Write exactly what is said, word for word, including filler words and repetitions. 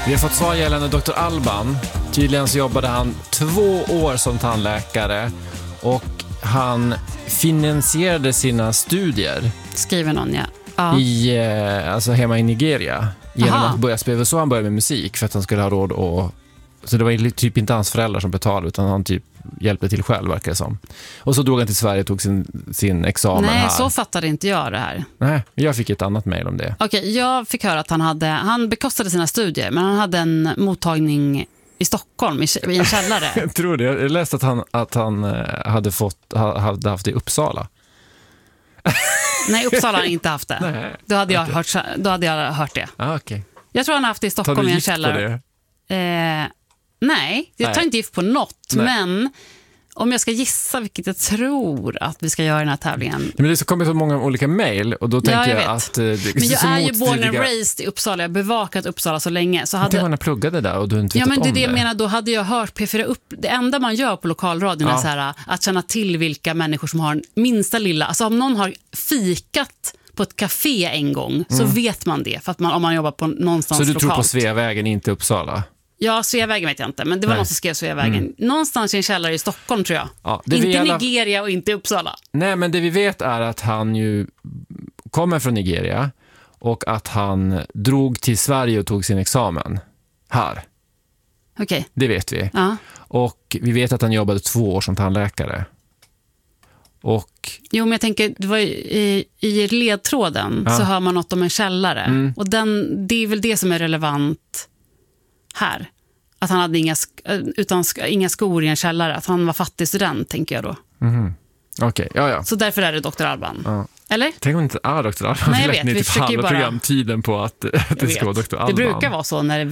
Vi har fått svar gällande doktor Alban. Tydligen så jobbade han två år som tandläkare och han finansierade sina studier. Skriver någon, ja. ja. I, alltså hemma i Nigeria. Genom Aha. att börja spela. Så han började med musik för att han skulle ha råd att... Så det var typ inte hans föräldrar som betalade utan han typ hjälpte till själv, verkar det som. Och så drog han till Sverige och tog sin, sin examen Nej, här. Nej, så fattade inte jag det här. Nej, jag fick ett annat mejl om det. Okej, jag fick höra att han hade... Han bekostade sina studier, men han hade en mottagning i Stockholm, i, i en källare. Jag tror det. Jag läste att han, att han hade, fått, hade haft det i Uppsala. Nej, Uppsala har inte haft det. Nej, då, hade jag okay. hört, då hade jag hört det. Ah, okay. Jag tror han har haft det i Stockholm i en källare. Tar du gift på det? Eh, nej, jag tar nej. inte gift på något. Nej. Men om jag ska gissa vilket jag tror att vi ska göra i den här tävlingen. Men det kommer så många olika mejl och då tänker ja, jag, jag att... Det, men jag så är ju born and motstridiga... raised i Uppsala. Jag har bevakat Uppsala så länge. Så hade... hade... Jag tänkte man pluggade där och du inte vet ja, men det om är det. det. Jag menar, då hade jag hört P fyra upp. Det enda man gör på lokalradion ja. är så här, att känna till vilka människor som har minsta lilla... Alltså om någon har fikat på ett café en gång mm. så vet man det. För att man, om man jobbar på någonstans lokalt. Så du tror lokalt. på Sveavägen, inte Uppsala? Ja, Sveavägen vet jag inte, men det var Nej. någon som skrev Sveavägen. Mm. Någonstans i en källare i Stockholm, tror jag. Ja, inte alla... Nigeria och inte Uppsala. Nej, men det vi vet är att han ju kommer från Nigeria och att han drog till Sverige och tog sin examen här. Okej. Okay. Det vet vi. Ja. Och vi vet att han jobbade två år som tandläkare. Och... Jo, men jag tänker, det var i, i ledtråden ja. så hör man något om en källare. Mm. Och den, det är väl det som är relevant här. Att han hade inga, utan, inga skor i en källare. Att han var fattig student, tänker jag då. Mm. Okej, okay. ja, ja. Så därför är det doktor Alban. Ja. Eller? Tänk om inte är doktor Alban. Nej, jag vet. Vi typ försöker ju bara... programtiden på att, att det ska vara doktor Alban. Det brukar vara så när det